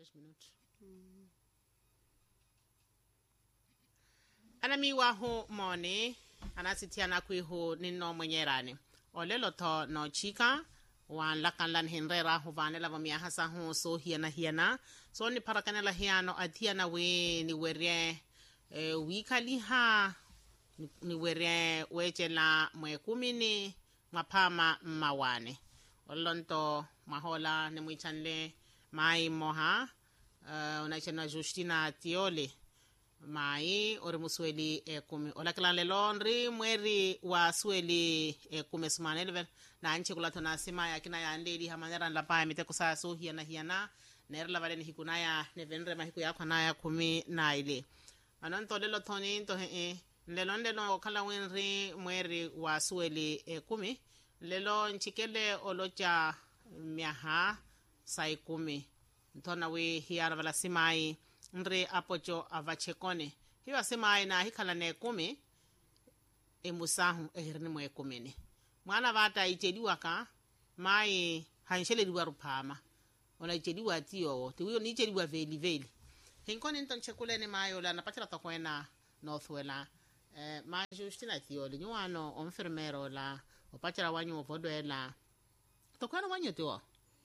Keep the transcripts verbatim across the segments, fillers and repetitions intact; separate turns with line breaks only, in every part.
tres minutos. Mm. Anami waho mone anasitiana kwiho nino mwenyerani olelo to no chika wan lakanlan henrera hovane la vamia hasa ho so hiana hiana so ni parakanela hiano atiana we ni were e, wikali ha ni, ni were wechela mwe kumini mapama mawane olonto mahola ne mwichanle mai moha uh, unachena Justina Tiole mai ore musweli e kumi ola kala lelonri mweri wa sweli e kumi smanelver na anche kula tona sima ya kina ya ndeli hamanera la pa mite kusa so hiana hiana ner la vale ni hikunaya ne venre mahiku ya kwana ya kumi na ile anon to lelo toni to he lelo ndelo kala wenri mweri wa sweli e kumi lelo nchikele olocha miaha sai kumi ntona we hiara vala simai nre apocho avachekone hiwa simai na hikala ne kumi emusahu ehirni mwe kumini mwana vata ichediwa ka mai hanshele diwa rupama ona ichediwa tiyo tiyo ni ichediwa veli veli hinkoni nton chekule ni mayo la napachira tokwena northwela eh ma Justina tiyo li nyuano onfermero la opachira wanyu opodoela tokwena wanyu tiyo.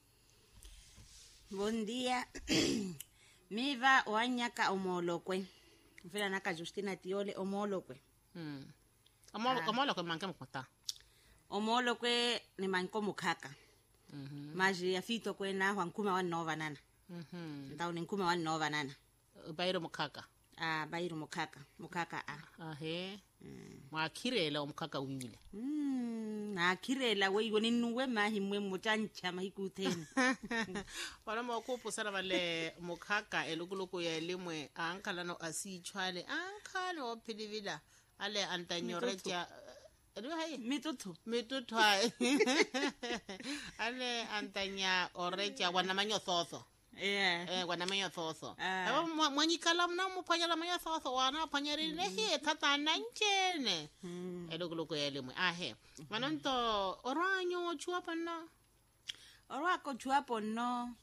Buen día. Miva wanyaka omolokwe. Mfela naka Justina Tiole omolokwe.
Mm. Omolo ah. Omolokwe manke mkota.
Omolokwe ni manko mukaka. Mhm. Mm Maji afito kwe na wankuma wan nova nana. Mhm. Mm Ndao ni nkuma wan nova nana.
Bairo mukaka.
Ah, bairo mukaka. Mukaka ah.
Ah he. Mm. Mwakirela omukaka wiwile.
Mm. Na kirela we woni nuwe mahimwe muchancha mahikuteni.
Wala mokupu sana vale mukaka elukuluku ya elimwe ankala no asichwale ankala opilivila ale antanyorecha elu hai
mitutu
mitutu hai ale antanya orecha wanamanyo thotho.
Yeah.
Eh wanamanyo thotho. Aba mwanyikala mna mupanyala manyo thotho wana panyari nehi tata nanchene. Elukuluku ya elimwe ahe manonto oranyo chuapa na
orwako chuapo no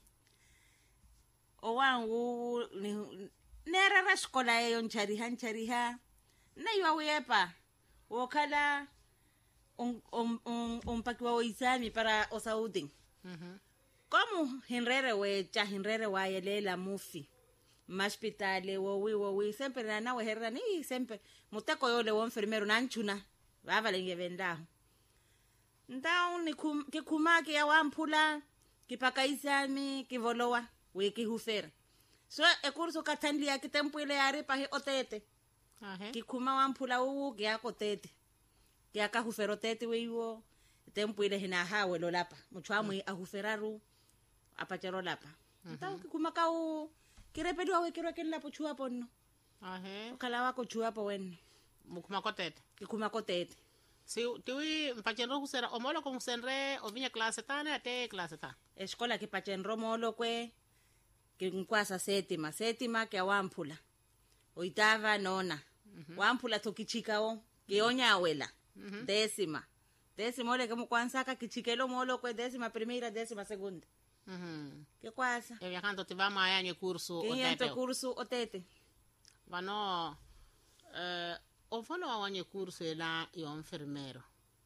owangu ni nera skola eyo nchariha nchariha na iwa wepa okala on on on on pakiwa oizami para osauding mhm como hinrere we cha hinrere wa yelela mufi hospitale wo wi wo wi sempre na na herra ni sempre mutako yole wo enfermero nanchuna baba lenge vendaho ndao ni kum, ke kumaki ya wampula kipaka isami kivolowa we ki hufera so e kurso katandli ya kitempo ile yari pa he otete ahe kikuma wampula u ya kotete ya ka hufero tete we yo tempo ile hina hawe lo lapa muchwamu a huferaru apachero lapa ndao kikuma ka u kirepedwa we kiro kila pochua ponno ahe kala wako chua po wen
mukuma kotete
kikuma kotete.
Si tiwi mpachenro kusera omolo ko musenre ovinya clase tane ate clase ta.
Escola ki pachenro molo kwe ki nkwasa setima setima ke wampula. Oitava nona. Mm -hmm. Wampula to kichikao ki onya awela. Mm -hmm. Décima. Décimo le kemu kwanza ka kichikelo molo kwe décima primera décima segunda. Mhm. Mm ke kwasa.
E yakanto tivama yanye kursu otete.
Yanye kursu otete.
Vano eh ofano wanye kursu ela yo enfermero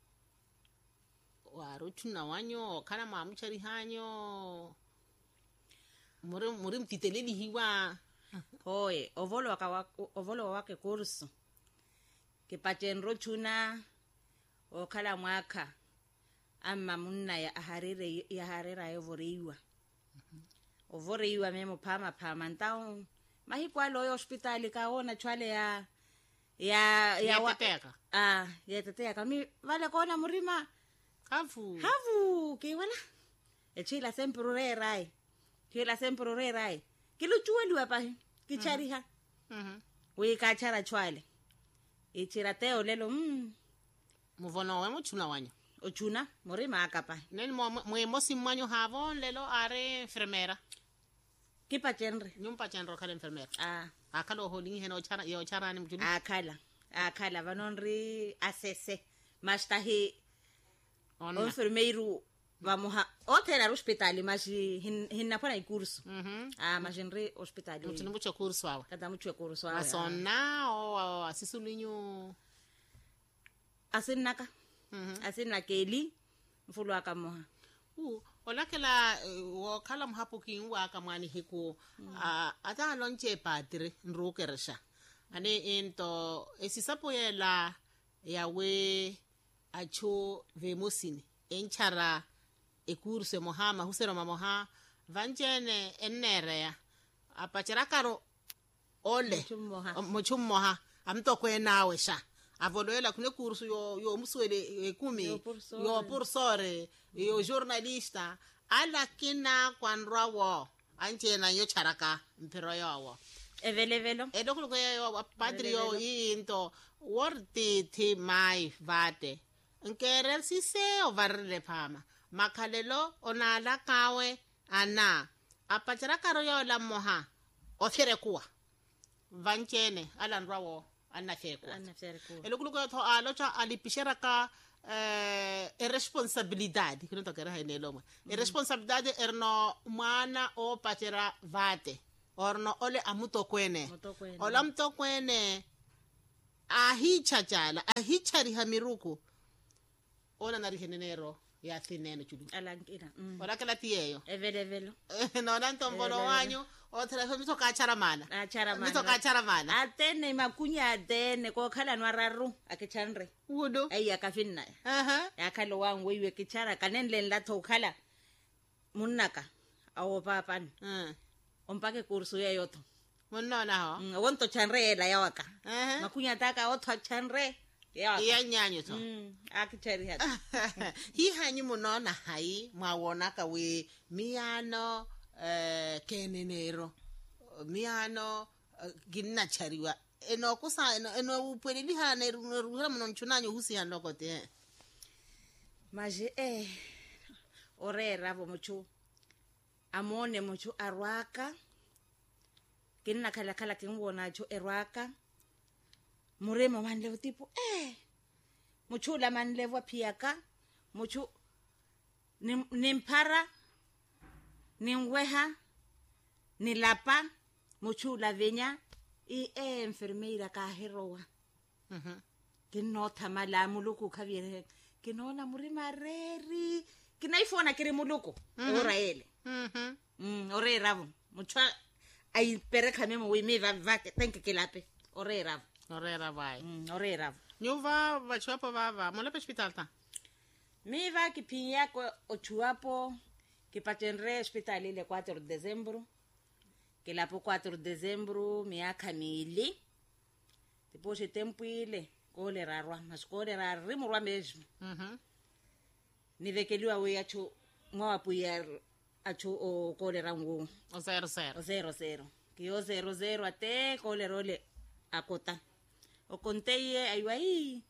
waruchuna wanyo kana mamuchari hanyo muri muri mtiteleli hiwa
oye ovolo waka ovolo wake kursu kipachenro chuna okala mwaka amma munna ya aharire ya harira yovoriwa mhm ovoriwa memo pama pama ntao mahikwa lo hospitali kaona chwale ya ya ya
teteka
ah ya teteka mi vale kona murima
havu
havu ke wala echila sempre rai chila sempre rai kiluchueli hapa kichariha mhm we kachara chwale echira teo lelo mm
muvono we muchuna wanyo
ochuna murima akapa
neni mwe mosi mwanyo havon lelo are enfermera
kipa chenre
nyumpa chenro kale enfermera
ah
akalo holingi heno chara yo chara ni mjuni
akala akala vanonri asese mastahi on enfermeiro vamos a othela hospital maji hinna pona ikurso
mhm
ah majinri hospital
mutuni mucho kurso awa
kada mucho kurso awa
asona o asisulinyu
asinnaka
mhm
asinnakeli mfulu akamoha
u olakela wo kala mhapo kinwa kamani hiku ata lonche padre nrukeresha ane into esisapoyela yawe acho vemosini enchara ekurse mohama husero mamoha vanjene ennerea apachara karo ole mochummoha amtokwe nawe sha avoloela kune kursu yo yo muswele ekumi yo pursore yo journalista ala kina kwanra wo anjena yo charaka mpero yo
evelevelo
edokulu kwe yo padre yo into worti ti mai vate nkere sise ovarre phama makhalelo onala kawe ana apachara karo yo la moha othere kuwa vanchene alandwa wo anafekwa elokulu ko tho alocha alipishera ka eh irresponsabilidade kino to kera hainelo irresponsabilidade erno mana o pachera vate orno ole amuto kwene ola mto kwene ahicha jala ahichari hamiruku ona nari henenero ya thinene chudu
alankira
mm. Ora kala tiyeyo
evelevelo
no nanto mbolo wanyu othera so mito kachara mana
achara mana
mito kachara mana
atene makunya atene ko khala nwararu akichanre
udo
ai akafinna
aha
yakalo wangu iwe kichara kanenle latho khala munnaka awo papan
mm
ompake kursu yeyoto
munona ho
mm wonto chanre ela yawaka
aha
makunya taka otho chanre ya
iya nyanyo to
mm akichari hata
hi hanyu munona hai mwawona ka we miano eh kenenero miano ginna chariwa eno kusa eno eno upwelili hane ruhura muno nchunanyo husi hanokote
maje eh orera bo mucho amone mucho arwaka kinna kala kala kinwona cho erwaka muremo manlevo tipo eh mucho la manlevo piaka mucho nimpara ninweha nilapa mucho la veña y eh enfermeira ka heroa
mhm
que no tamala muluku khaviere que no na murima reri que naifona kire muluku ora ele
mhm
mm ore ravo mucho ai pere khame mo we me va va thank que lape ore ravo
orera vai
mm ore ravo
nyuva vachuapo vava mola pe hospital ta
me va que pinya ko ochuapo que patenre hospital ile cuatro de dezembro que la po cuatro de dezembro me akamili depois de tempo ile ko le rarwa maskole ra rimo rwa mesmo
mhm
ni vekeliwa we acho ngoa puyer acho o ko le rangu
o zero zero
o zero zero que o zero zero ate ko le role akota o conteye ayuai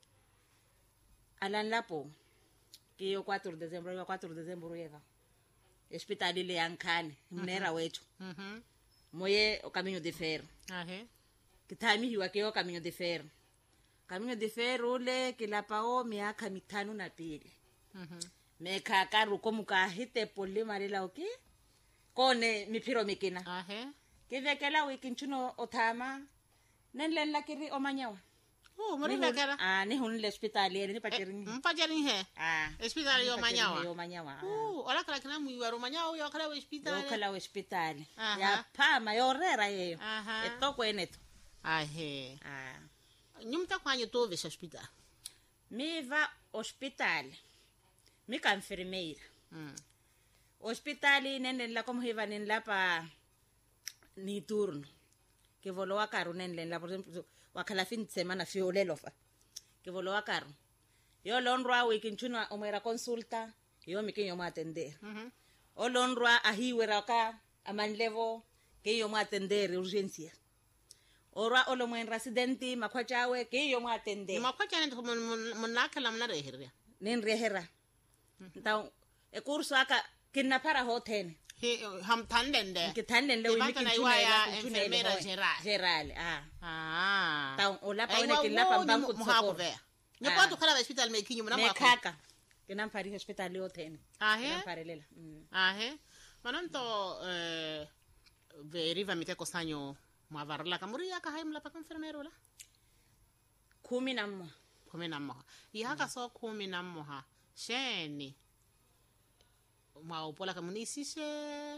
alan lapo que o cuatro de dezembro o cuatro de dezembro yeva hospital ile yankane mnera wetu
mhm
moye o caminho de ferro
ahe
que tami hiwa que o caminho de ferro caminho de ferro le que la pao miaka mitano na pili
mhm
me kaka ru como ka hite pole marela o ke kone mipiro mikina
ahe
ke vekela wiki nchuno othama nenlen la kiri o manyawa
oh mori la kara
ah ni hun le hospital ni pachiring
mpajari he
ah
hospital yo manyawa
yo manyawa
uh ola kala kana muiwa ro manyawa yo kala hospital
yo kala hospital
Aha.
ya pama yo rera yeyo
Aha.
etoko eneto
ahe
ah
nyumta kwanyo to ve hospital
mi va hospital mi ka enfermeira
mm
hospital nenen la como iba nen la pa ni turno que voló a carro nenen la por ejemplo wakala fin de semana fiolelo fa que voló a carro yo lonrwa we kinchuna omera consulta yo mi que yo ma atender
mhm
o lonrwa ahiwera ka amanlevo que yo ma atender urgencia ora o lo mwen residenti makwachawe que yo ma atender
makwacha nto munakala mna rehiria
nen rehera então e curso aka kinna para hoten
he ham tandende
que tanden le
Levanta
wiki
na
chuna
iwaya
ya
enfermera geral.
geral ah
ah
então o la pa one que la pa banco
muhako ve ne kwa to kala hospital me kinyo na
me
mwako
kaka ke nampari hospital yo ten
Ahe.
namparelela mm.
Ahe. Mananto eh veri va mite kosanyo mwavarla kamuria ka haimla pa enfermero la.
kumi na mmoja
Kumi na moja. Ihaka so kumi na moja. Sheni. Maupola kamunisishe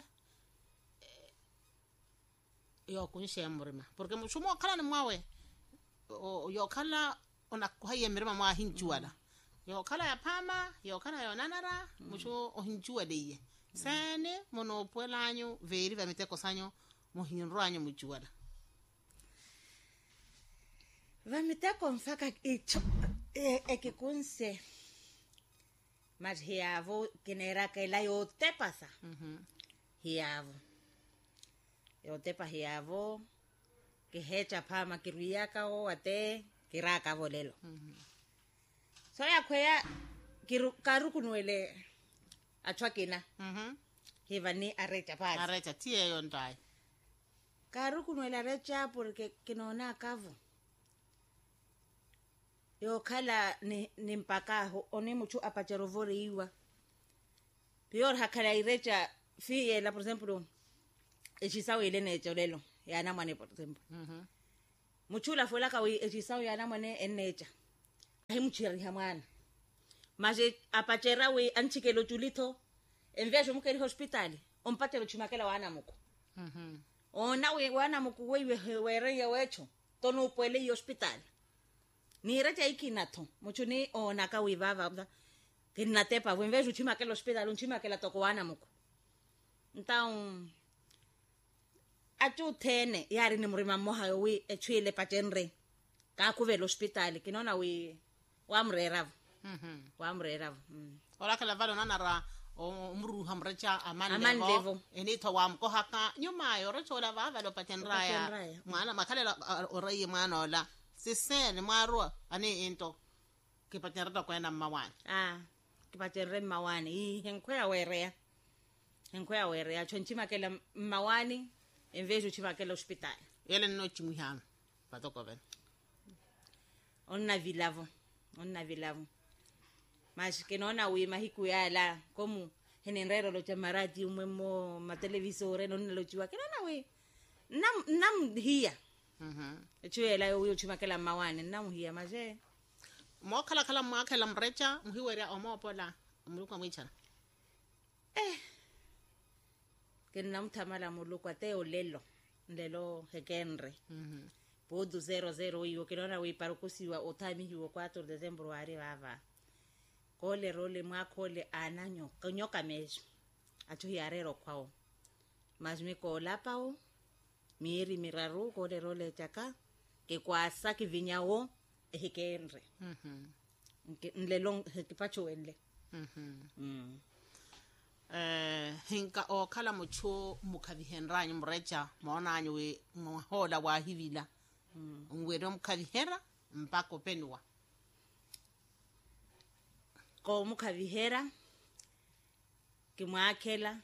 yo kunishe murima. Porque muchumo kala ni mwawe. O yo kala ona kuhaye mirima mwa hinjuala. Yo kala ya pama, yo kala ya nanara, mucho o hinjua de ye. Sene mono pola anyo veri va mite kosanyo mo hinro anyo mujuala.
va miteko mfaka icho e, e ke kunse mas hiavo kenera que la yo te pasa
Mhm.
hiavo yo te pa hiavo que hecha pama que riaka o ate que raka volelo
Mhm.
so ya kwea kiru karu kunwele achwa kina
Mhm.
hivani arecha pa
Areta tie yo ndai.
karu kunwele arecha porque kinona kavu yo kala ni, ni mpakaho one muchu apacharovore iwa pior hakala irecha fi la por ejemplo echisao ile necho lelo yana mane por ejemplo
Mhm.
muchu la fola ka echisao yana mane enecha ai muchiri hamwana maje apachera we anchikelo chulito envejo mukeri hospitali ompatelo chimakela wana muko
Mhm.
ona we wana muko we were ya wecho tonu pele i hospitali ni recha ikinato mucho ni ona ka we baba tinatepa we vejo chimakelo hospitali unchimakela toko wana muko então achu tene yari ni murima moha we echwile patenre ka kuvela hospitali kinona we wa mrera
Mhm.
wa mrera mm.
Ora kala valo nanara o umru hamrecha amande
Amandevo.
vo enito wa mko haka nyuma yo recho la va valo patenraya
Patenraya.
mwana makale orayi mwana ola sisene maro ani into ke patenrata kwenda mawan
ah kipatenre mawani i henkwea werea henkwea werea chonchima kela mawani envejo chima kela hospitali
yele no chimuham patoko ven
onna vilavo onna vilavo mas que nona we mahiku yala como henenrero lo chamarati umemo ma televisore non lo chiwa que nona we nam nam hia
mhm
echuela yo chima kela mawani nam hia maje
mo kala kala mo kala mrecha mhiwere o mo pola mruka mwichana
que nam tamala muluko ate olelo ndelo hekenre
mhm
podu zero zero iyo que nona we parukusiwa otami hiwo cuatro de dezembro ari bava kole role mwa kole ananyo kanyoka mejo acho yarero kwao mazmi ko lapao mieri miraru kole role chaka ke kwasa kivinyao ehikenre
mhm
nlelo kipacho enle
mhm
mm
eh hinka o kala mucho mukadhihenra nyumrecha maona anyu we hola wa hivila
mm
ngwero mukadhihera mpako penwa
ko mukavihera kimwakela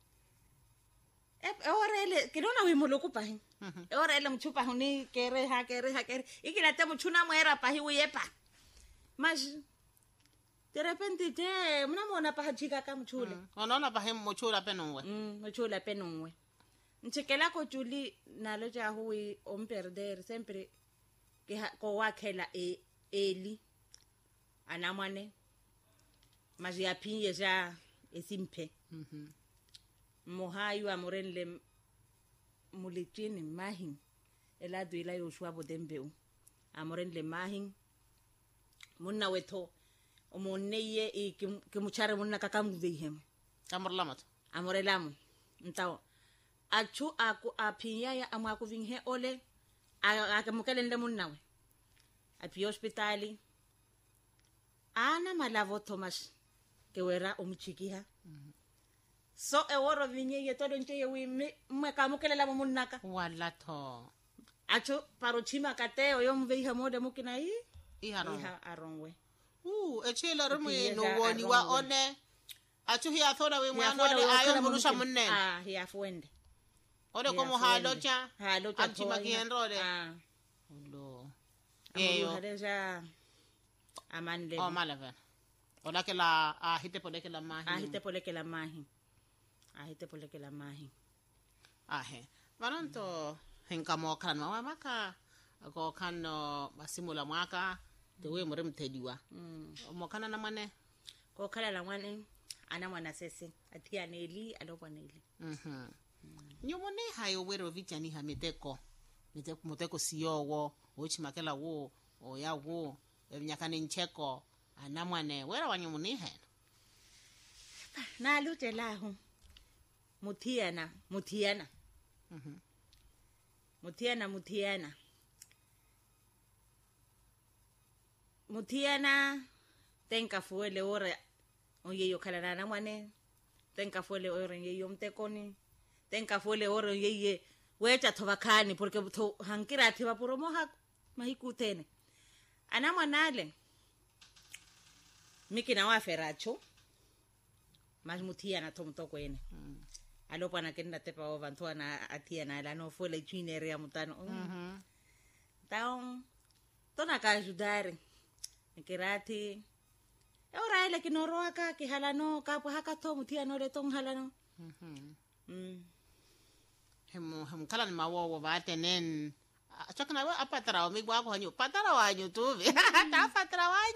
e orele kinona we muluku pahi
mhm
e orele mchupa huni kere ha kere ha kere ikila te mchuna mwera pahi uyepa mas de repente te mnamona paha chika ka mchule
onona bahem mochula penwa
mm mchula penongwe nchikela ko juli nalo ja hui om perder sempre ke ha- ko wakela e eli anamane mas ya pinye ja esimpe
mhm
mohayo amorenle mulitini mahin ela duila yoshua bodembeu amorenle mahin munna weto omoneye e ke muchare munna kakamudeihem
kamurlamat
amorelamu ntao achu aku apinya ya amaku vinhe ole akamukele munnawe api hospitali ana malavo thomas ke wera omchikiha so e woro vinye ye todo nche ye wi me kamukele la munnaka
wala to
achu paro chima kateo yo mveiha mode mukina yi
iharo
iha arongwe
uh echela rumu
Ipiyeza
no woni wa
arongwe.
one achu hiya thoda we
Ya
mwana
foda
ole
we
ayo
kala
murusha
mumkin.
munne
ah ya fuende
ole
Ya
komo
fuende.
halocha
halocha
amchima kienrole
ah
lo
eyo
eyo
hadeja amande
o malaven ola ke la a hite poleke la mahi
ahite poleke la mahi ahite poleke la mahi
ahe vanonto henka mo kan wa maka ko kan no masimula mwaka tewe more mtediwa
mm.
mo kana na mane
ko kala la mwane ana mwana sese atia neli aloboneli
mhm mm nyomone hayo wero vichani hameteko miteko muteko siyowo ochimakela wo oya wo enyakane ncheko ana mwane wera wanyomone hena
na lutelaho mutiana mutiana
mhm
mutiana mutiana mutiana tenka fuele ore oye yo kala na mwane tenka fuele ore ye yo mtekoni tenka fuele ore ye wecha tobakani porque to hankira thiba poromoha mahikutene ana mwanale mikina wa feracho mas mutiana tomtoko ene
mm.
alopana kenda tepa o vantuana atiana la no fuele chineria mutano
mhm
taon tona ka ajudare kirati ora ile kinoroaka kihalano kapo hakato mutiano le ton halano
mhm
mm
hem hem kala ni mawo wa tenen achakana wa apatara wa migwa ko hanyo patara wa nyu tu ta patara wa